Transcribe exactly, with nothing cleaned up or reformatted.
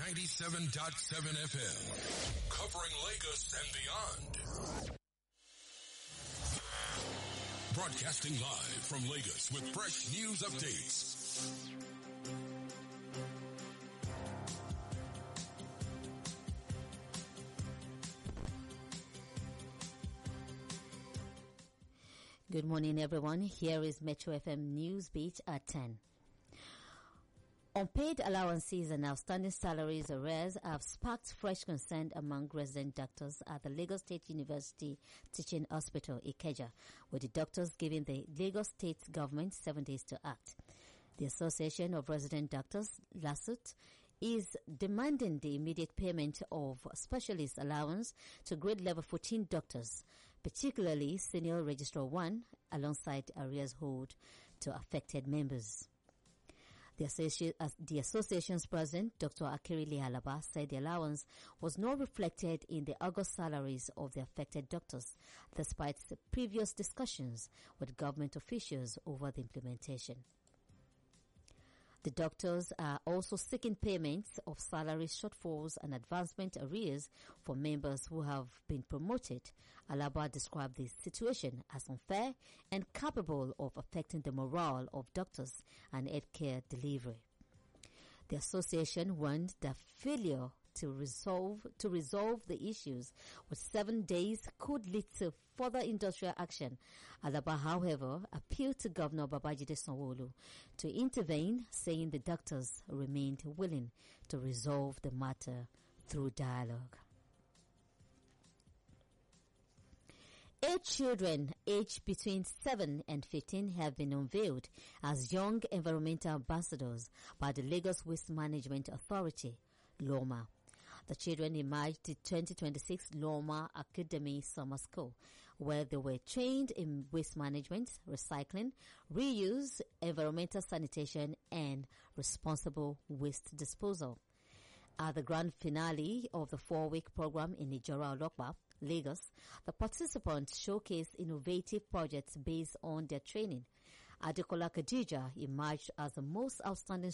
ninety-seven point seven F M, covering Lagos and beyond. Broadcasting live from Lagos with fresh news updates. Good morning, everyone. Here is Metro F M News Beat at ten. Unpaid allowances and outstanding salaries arrears have sparked fresh concern among resident doctors at the Lagos State University Teaching Hospital, Ikeja, with the doctors giving the Lagos State government seven days to act. The Association of Resident Doctors, LASUT, is demanding the immediate payment of specialist allowance to grade level fourteen doctors, particularly Senior Registrar one, alongside arrears owed to affected members. The, associ- uh, the association's president, Doctor Akirili Alaba, said the allowance was not reflected in the August salaries of the affected doctors, despite the previous discussions with government officials over the implementation. The doctors are also seeking payments of salary shortfalls and advancement arrears for members who have been promoted. Alaba described the situation as unfair and capable of affecting the morale of doctors and healthcare delivery. The association warned that failure to resolve to resolve the issues with seven days could lead to further industrial action. Alaba, however, appealed to Governor Babajide Sanwo-Olu to intervene, saying the doctors remained willing to resolve the matter through dialogue. Eight children aged between seven and fifteen have been unveiled as young environmental ambassadors by the Lagos Waste Management Authority, LOMA. The children emerged the twenty twenty-six Loma Academy Summer School, where they were trained in waste management, recycling, reuse, environmental sanitation, and responsible waste disposal. At the grand finale of the four-week program in Ijora Olokpa, Lagos, the participants showcased innovative projects based on their training. Adekola Khadija emerged as the most outstanding